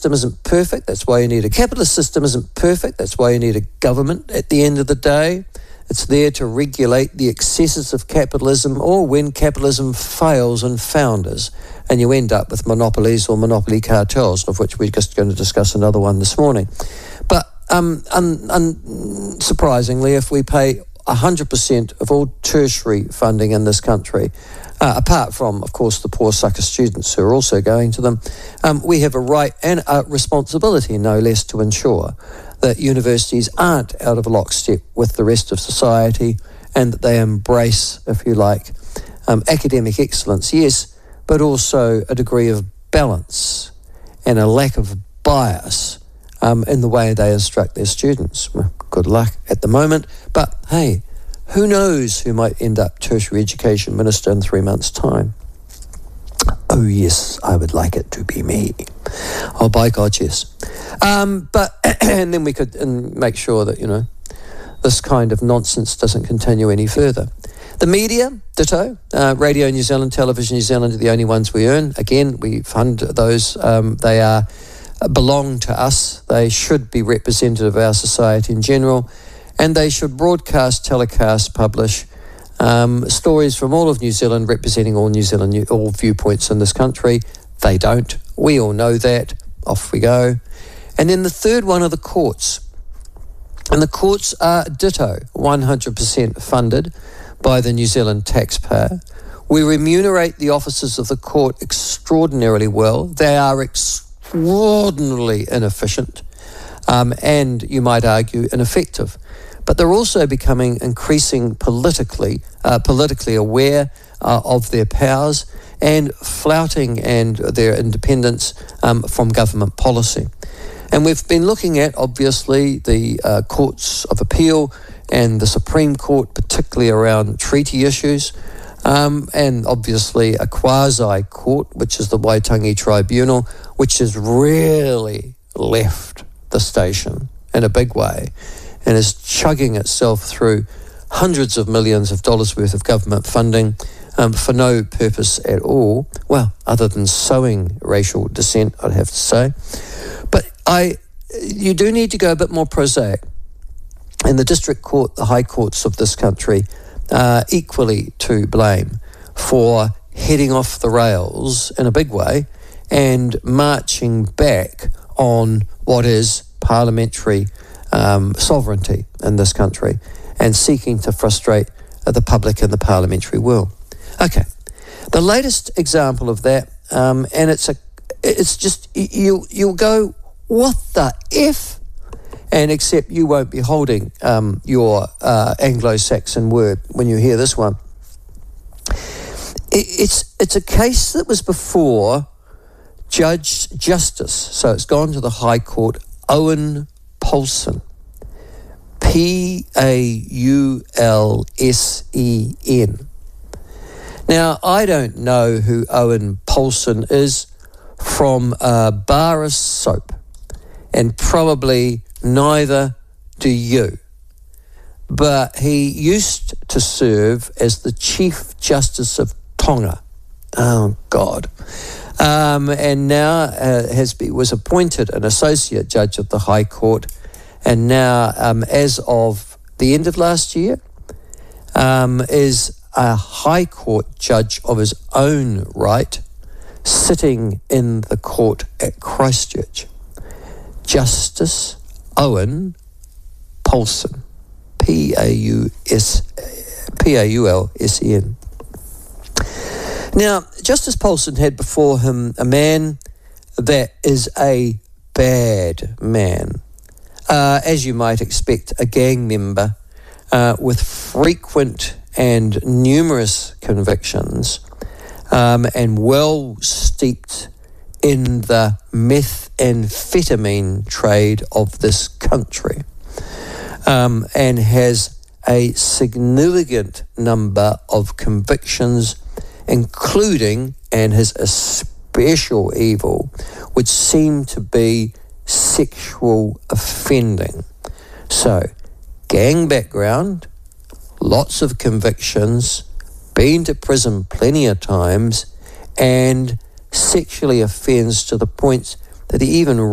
system isn't perfect. That's why you need a capitalist system isn't perfect. That's why you need a government at the end of the day. It's there to regulate the excesses of capitalism, or when capitalism fails and founders, and you end up with monopolies or monopoly cartels, of which we're just going to discuss another one this morning. But unsurprisingly, if we pay 100% of all tertiary funding in this country, apart from, of course, the poor sucker students who are also going to them, we have a right and a responsibility, no less, to ensure that universities aren't out of lockstep with the rest of society, and that they embrace, if you like, academic excellence, yes, but also a degree of balance and a lack of bias in the way they instruct their students. Well, good luck at the moment, but hey, who knows who might end up tertiary education minister in 3 months' time? Oh yes, I would like it to be me. Oh, by God, yes. But and then we could make sure that, you know, this kind of nonsense doesn't continue any further. The media, ditto. Radio New Zealand, Television New Zealand are the only ones we earn. Again, we fund those. They belong to us. They should be representative of our society in general, and they should broadcast, telecast, publish stories from all of New Zealand, representing all New Zealand, all viewpoints in this country. They don't. We all know that. Off we go. And then the third one are the courts. And the courts are ditto, 100% funded by the New Zealand taxpayer. We remunerate the officers of the court extraordinarily well. They are extraordinarily inefficient and, you might argue, ineffective. But they're also becoming increasing politically aware of their powers and flouting and their independence from government policy. And we've been looking at, obviously, the courts of appeal and the Supreme Court, particularly around treaty issues, and obviously a quasi-court, which is the Waitangi Tribunal, which has really left the station in a big way and is chugging itself through hundreds of millions of dollars worth of government funding for no purpose at all, well, other than sowing racial dissent, I'd have to say. But you do need to go a bit more prosaic. And the district court, the high courts of this country, are equally to blame for heading off the rails in a big way and marching back on what is parliamentary sovereignty in this country and seeking to frustrate the public and the parliamentary will. Okay, the latest example of that, and it's just, you'll go, what the F? And except you won't be holding your Anglo-Saxon word when you hear this one. It's a case that was before Justice, so it's gone to the High Court, Owen Paulsen, Paulsen. Now, I don't know who Owen Paulsen is from bar of soap, and probably neither do you. But he used to serve as the Chief Justice of Tonga. Oh, God. And now was appointed an Associate Judge of the High Court, and now, as of the end of last year, is a High Court judge of his own right, sitting in the court at Christchurch. Justice Owen Paulsen, Paulsen. Now, Justice Paulsen had before him a man that is a bad man. As you might expect, a gang member with frequent and numerous convictions, and well steeped in the methamphetamine trade of this country, and has a significant number of convictions, including, and his especial evil, would seem to be sexual offending. So, gang background, lots of convictions, been to prison plenty of times, and sexually offends to the point that he even